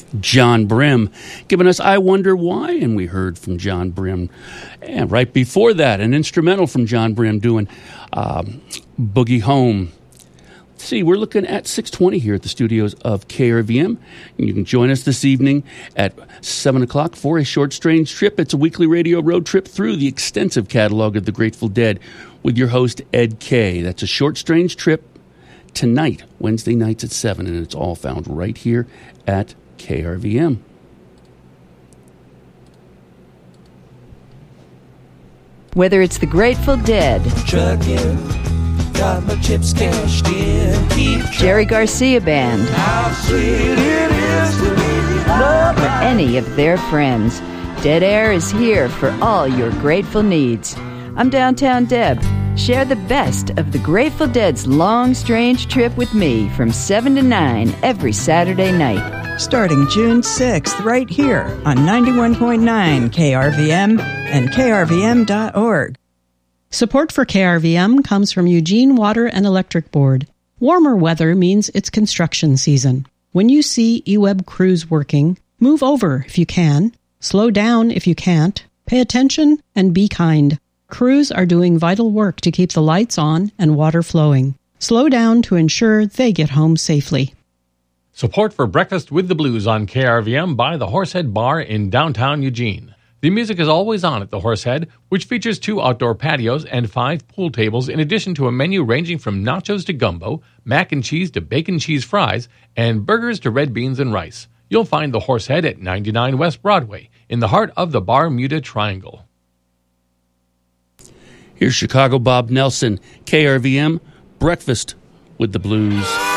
John Brim, giving us I Wonder Why, and we heard from John Brim. And right before that, an instrumental from John Brim doing Boogie Home. Let's see, we're looking at 6:20 here at the studios of KRVM. And you can join us this evening at 7 o'clock for a short, strange trip. It's a weekly radio road trip through the extensive catalog of the Grateful Dead with your host, Ed Kay. That's a short, strange trip tonight, Wednesday nights at 7, and it's all found right here at KRVM. Whether it's the Grateful Dead, Truckin', got my chips cashed in, keep Jerry Garcia Band, how sweet it is to be loved. or any of their friends, Dead Air is here for all your grateful needs. I'm Downtown Deb. Share the best of the Grateful Dead's long, strange trip with me from 7 to 9 every Saturday night. Starting June 6th, right here on 91.9 KRVM and krvm.org. Support for KRVM comes from Eugene Water and Electric Board. Warmer weather means it's construction season. When you see eWeb crews working, move over if you can, slow down if you can't, pay attention, and be kind. Crews are doing vital work to keep the lights on and water flowing. Slow down to ensure they get home safely. Support for Breakfast with the Blues on KRVM by the Horsehead Bar in downtown Eugene. The music is always on at the Horsehead, which features 2 outdoor patios and 5 pool tables, in addition to a menu ranging from nachos to gumbo, mac and cheese to bacon cheese fries, and burgers to red beans and rice. You'll find the Horsehead at 99 West Broadway, in the heart of the Bermuda Triangle. Here's Chicago Bob Nelson, KRVM, Breakfast with the Blues.